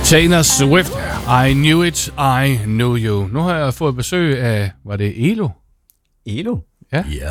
Taylor Swift, I knew it, I knew you. Nu har jeg fået besøg af, var det Elo? Elo? Ja. Ja.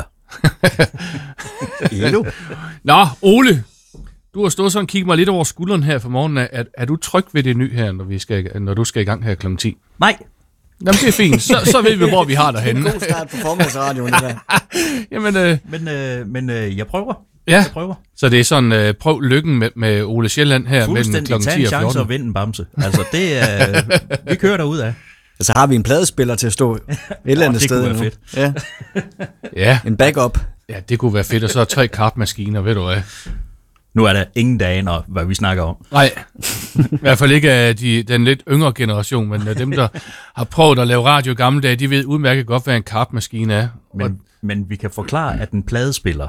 Elo? Nå, Ole, du har stået sådan og kigget mig lidt over skulderen her for morgenen. Er du tryg ved det nye her, når du skal i gang her kl. 10? Nej. Jamen, det er fint. Så ved vi, hvor vi har dig henne. En god start på formiddagsradioen, det der. Jamen, Men jeg prøver. Ja, jeg prøver. Så det er sådan, prøv lykken med Ole Sjælland her mellem kl. 10 og 14. Fuldstændig, tag en chance og vinde en bamse. Altså, det er... vi kører derud af. Så har vi en pladespiller til at stå et eller andet sted. Det kunne være fedt. Ja. En backup. Ja, det kunne være fedt. Og så 3 kartmaskiner, ved du hvad. Nu er der ingen dage, hvad vi snakker om. Nej, i hvert fald ikke af den lidt yngre generation, men dem, der har prøvet at lave radio i gamle dage, de ved udmærket godt, hvad en kartmaskine er. Men vi kan forklare, at en pladespiller,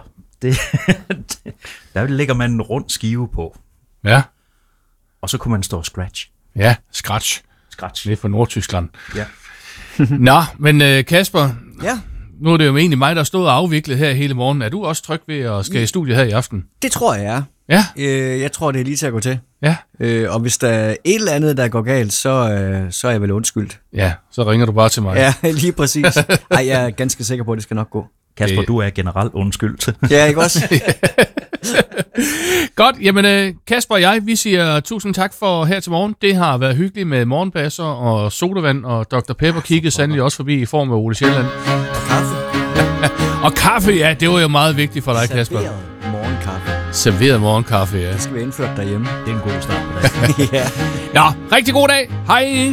der lægger man en rund skive på. Ja. Og så kunne man stå og scratch. Ja, scratch. Scratch. Det er fra Nordtyskland. Ja. Nå, men Kasper, Ja. nu er det jo egentlig mig, der stod og afviklet her hele morgen. Er du også tryg ved at skal i studiet her i aften? Det tror jeg er. Ja. Jeg tror, det er lige til at gå til. Ja. Og hvis der er et eller andet, der går galt, så er jeg vel undskyldt. Ja, så ringer du bare til mig. Ja, lige præcis. Ej, jeg er ganske sikker på, at det skal nok gå. Kasper, du er generelt undskyldt. Ja, ikke også? Godt, jamen Kasper og jeg, vi siger tusind tak for her til morgen. Det har været hyggeligt med morgenbasser og sodavand, og Dr. Pepper kiggede sandelig også forbi i form af Ole Sjælland. Og kaffe. Og kaffe, ja, det var jo meget vigtigt for dig, Kasper. Serveret morgenkaffe. Serveret morgenkaffe, ja. Det skal vi indføre derhjemme. Det er en god start på dagen. Ja. Nå, rigtig god dag. Hej.